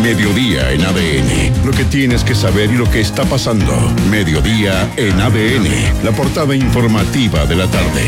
Mediodía en ADN. Lo que tienes que saber y lo que está pasando. Mediodía en ADN. La portada informativa de la tarde.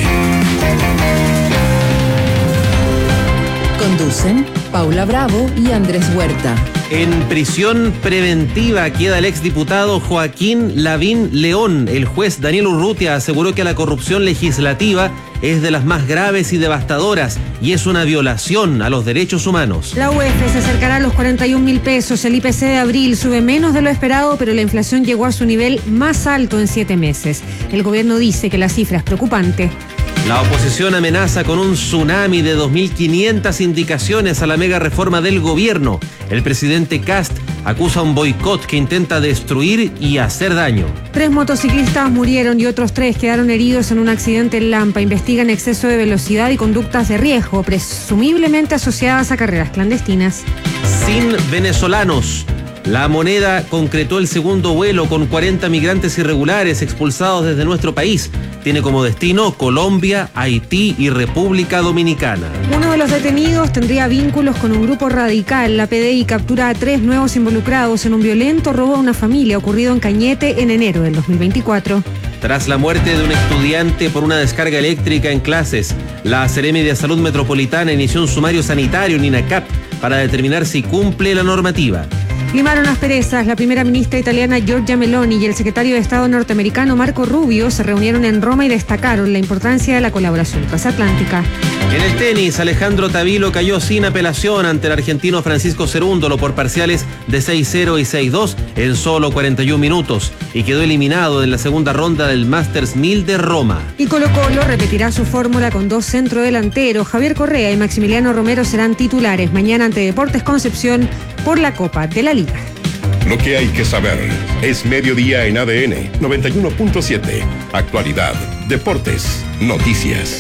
Conducen Paula Bravo y Andrés Huerta. En prisión preventiva queda el exdiputado Joaquín Lavín León. El juez Daniel Urrutia aseguró que la corrupción legislativa es de las más graves y devastadoras y es una violación a los derechos humanos. La UF se acercará a los 41.000 pesos. El IPC de abril sube menos de lo esperado, pero la inflación llegó a su nivel más alto en 7 meses. El gobierno dice que la cifra es preocupante. La oposición amenaza con un tsunami de 2.500 indicaciones a la mega reforma del gobierno. El presidente Kast acusa un boicot que intenta destruir y hacer daño. 3 motociclistas murieron y otros 3 quedaron heridos en un accidente en Lampa. Investigan exceso de velocidad y conductas de riesgo, presumiblemente asociadas a carreras clandestinas. Sin venezolanos. La Moneda concretó el segundo vuelo con 40 migrantes irregulares expulsados desde nuestro país. Tiene como destino Colombia, Haití y República Dominicana. Uno de los detenidos tendría vínculos con un grupo radical. La PDI captura a 3 nuevos involucrados en un violento robo a una familia ocurrido en Cañete en enero del 2024. Tras la muerte de un estudiante por una descarga eléctrica en clases, la Seremi de Salud Metropolitana inició un sumario sanitario en INACAP para determinar si cumple la normativa. Limaron asperezas. La primera ministra italiana Giorgia Meloni y el secretario de Estado norteamericano Marco Rubio se reunieron en Roma y destacaron la importancia de la colaboración transatlántica. En el tenis, Alejandro Tavilo cayó sin apelación ante el argentino Francisco Cerúndolo por parciales de 6-0 y 6-2 en solo 41 minutos y quedó eliminado en la segunda ronda del Masters 1000 de Roma. Y Colo-Colo repetirá su fórmula con 2 centrodelanteros. Javier Correa y Maximiliano Romero serán titulares mañana ante Deportes Concepción por la Copa de la Liga. Lo que hay que saber es Mediodía en ADN 91.7. Actualidad, deportes, noticias.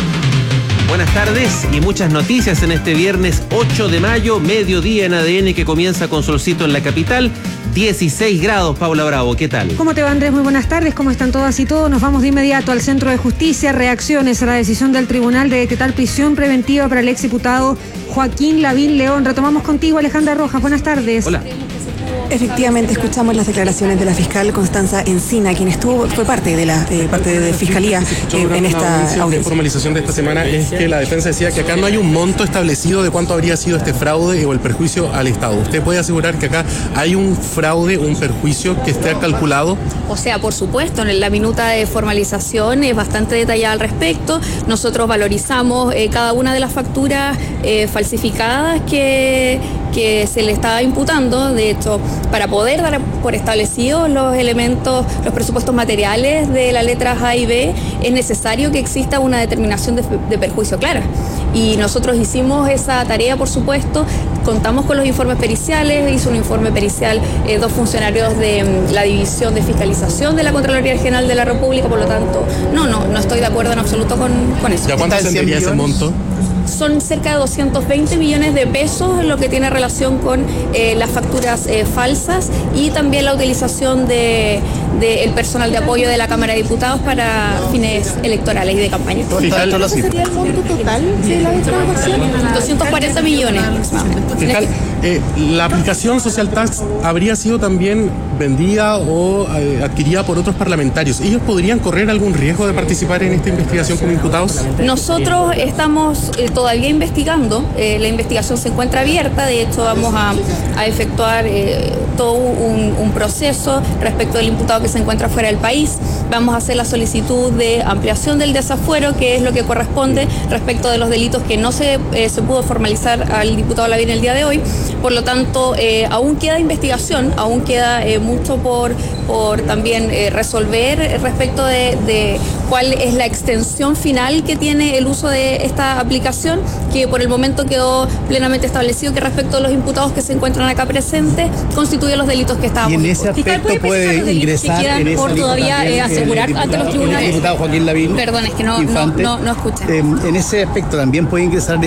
Buenas tardes y muchas noticias en este viernes 8 de mayo, mediodía en ADN que comienza con solcito en la capital, 16 grados, Paula Bravo, ¿qué tal? ¿Cómo te va, Andrés? Muy buenas tardes, ¿cómo están todas y todos? Nos vamos de inmediato al Centro de Justicia, reacciones a la decisión del tribunal de decretar prisión preventiva para el exdiputado Joaquín Lavín León. Retomamos contigo, Alejandra Rojas, buenas tardes. Hola. Efectivamente, escuchamos las declaraciones de la fiscal Constanza Encina, quien fue parte de la parte de fiscalía en esta audiencia. La formalización de esta semana es que la defensa decía que acá no hay un monto establecido de cuánto habría sido este fraude o el perjuicio al Estado. ¿Usted puede asegurar que acá hay un fraude, un perjuicio que esté calculado? O sea, por supuesto, en la minuta de formalización es bastante detallada al respecto. Nosotros valorizamos cada una de las facturas falsificadas que se le estaba imputando. De hecho, para poder dar por establecidos los elementos, los presupuestos materiales de las letras A y B, es necesario que exista una determinación de perjuicio clara. Y nosotros hicimos esa tarea, por supuesto, contamos con los informes periciales, hizo un informe pericial 2 funcionarios de la División de Fiscalización de la Contraloría General de la República, por lo tanto, no estoy de acuerdo en absoluto con eso. ¿Ya cuánto ascendería ese monto? Son cerca de 220 millones de pesos en lo que tiene relación con las facturas falsas y también la utilización del personal de apoyo de la Cámara de Diputados para fines electorales y de campaña. ¿Cuál sería el monto total de la declaración? 240 millones. Fiscal, ¿la aplicación Social Tax habría sido también vendida o adquirida por otros parlamentarios? ¿Ellos podrían correr algún riesgo de participar en esta investigación como imputados? Nosotros estamos todavía investigando, la investigación se encuentra abierta, de hecho vamos a efectuar todo un proceso respecto del imputado que se encuentra fuera del país. Vamos a hacer la solicitud de ampliación del desafuero, que es lo que corresponde respecto de los delitos que no se pudo formalizar al diputado Lavín el día de hoy. Por lo tanto, aún queda investigación, aún queda mucho por también resolver respecto de cuál es la extensión final que tiene el uso de esta aplicación, que por el momento quedó plenamente establecido que respecto a los imputados que se encuentran acá presentes constituye los delitos que estábamos. Y en ese aspecto puede ingresar en esa por todavía asegurar ante los tribunales. El diputado Joaquín Lavín. Perdón, es que no escuché. En ese aspecto también puede ingresar